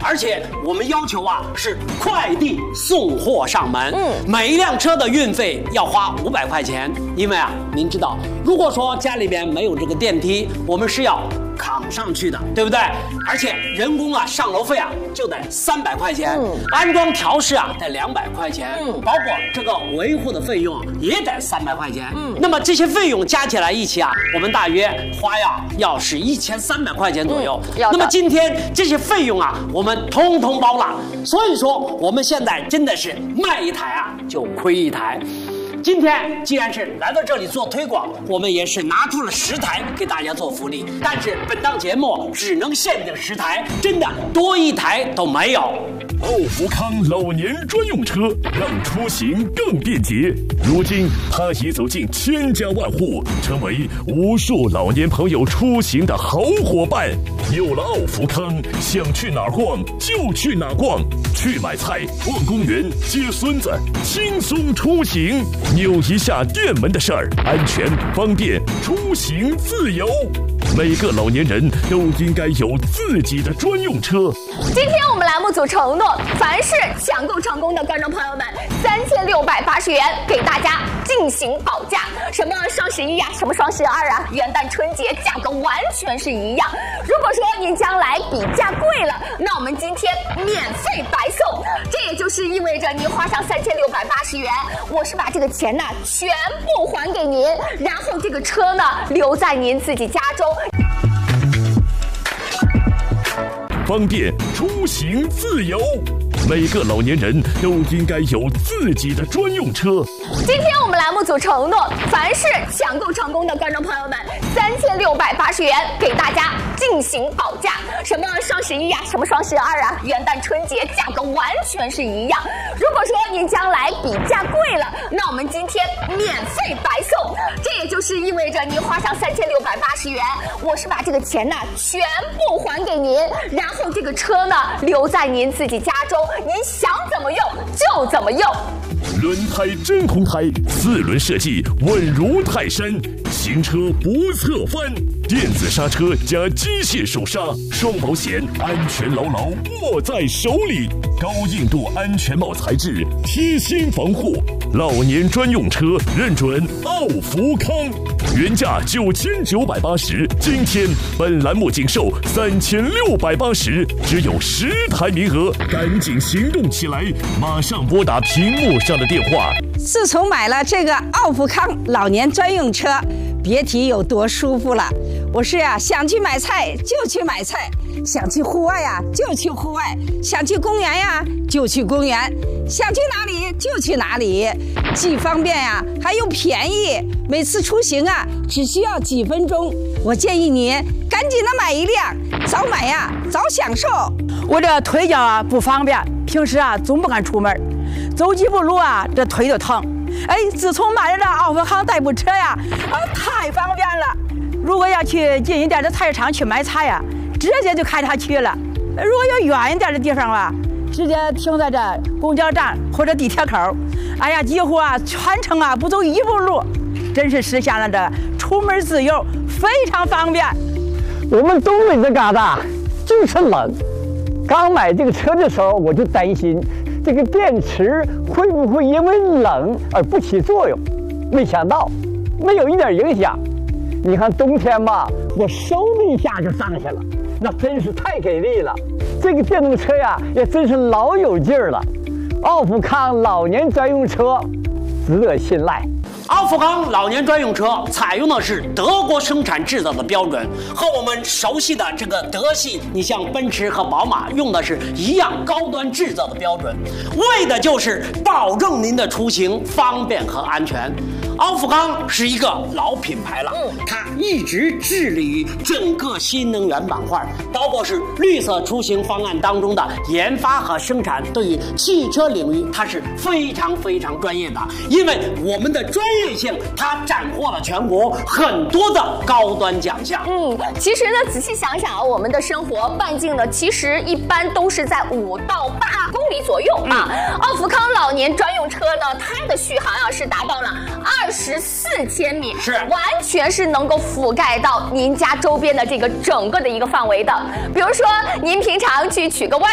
而且我们要求是快递送货上门，每一辆车的运费要花500块钱，因为您知道，如果说家里边没有这个电梯，我们是要扛上去的，对不对？而且人工上楼费就得300块钱，安装调试得200块钱，包括这个维护的费用也得300块钱。那么这些费用加起来一起我们大约花要是1300块钱左右。那么今天这些费用我们通通包了，所以说我们现在真的是卖一台就亏一台。今天既然是来到这里做推广，我们也是拿出了10台给大家做福利，但是本档节目只能限定10台，真的多一台都没有。 奥福康老年专用车让出行更便捷，如今它已走进千家万户，成为无数老年朋友出行的好伙伴。有了奥福康，想去哪儿逛就去哪儿逛，去买菜、逛公园、接孙子，轻松出行。扭一下电门的事儿，安全方便，出行自由。每个老年人都应该有自己的专用车。 今天我们栏目组承诺，凡是抢购成功的观众朋友们，3680元给大家进行保价。什么双11什么双12元旦春节价格完全是一样。如果说您将来比价贵了，那我们今天免费白送。这也就是意味着您花上3680元，我是把这个钱全部还给您，然后这个车留在您自己家中。 方便出行自由，每个老年人都应该有自己的专用车。 今天我们栏目组承诺，凡是抢购成功的观众朋友们，3680元给大家进行保价。什么双11什么双12元旦春节价格完全是一样。如果说您将来比价贵了，那我们今天免费白送。这也就是意味着您花上3680元，我是把这个钱全部还给您，然后这个车留在您自己家中，您想怎么用就怎么用。 轮胎真空胎，4轮设计稳如泰山，行车不侧翻，电子刹车加机械手刹，双保险，安全牢牢握在手里。高硬度安全帽材质，贴心防护，老年专用车认准奥福康，原价9980，今天本栏目仅售3680，只有10台名额，赶紧行动起来，马上拨打屏幕上的电话。 自从买了这个奥福康老年专用车，别提有多舒服了。我是想去买菜就去买菜，想去户外就去户外，想去公园就去公园，想去哪里就去哪里，既方便还又便宜。每次出行只需要几分钟。我建议您赶紧的买一辆，早买早享受。 我这腿脚不方便，平时总不敢出门，走几步路这腿就疼。自从买了这奥福康代步车太方便了。如果要去近一点的菜市场去买菜直接就开它去了。如果有远一点的地方直接停在这公交站或者地铁口，几乎全程不走1步路，真是实现了这出门自由，非常方便。 我们东北这旮瘩就是冷，刚买这个车的时候我就担心这个电池会不会因为冷而不起作用，没想到没有一点影响。你看冬天吧，我嗖的一下就上去了，那真是太给力了。这个电动车也真是老有劲儿了。奥福康老年专用车值得信赖。 奥福康老年专用车采用的是德国生产制造的标准，和我们熟悉的这个德系，你像奔驰和宝马用的是一样高端制造的标准，为的就是保证您的出行方便和安全。奥福康是一个老品牌了，它一直致力于整个新能源板块，包括是绿色出行方案当中的研发和生产，对于汽车领域它是非常非常专业的，因为我们的专业性，它斩获了全国很多的高端奖项。 其实呢，仔细想想我们的生活半径呢，其实一般都是在5到8公里左右奥福康老年专用车呢，它的续航是达到了24千米，是完全是能够覆盖到您家周边的这个整个的一个范围的。比如说，您平常去取个外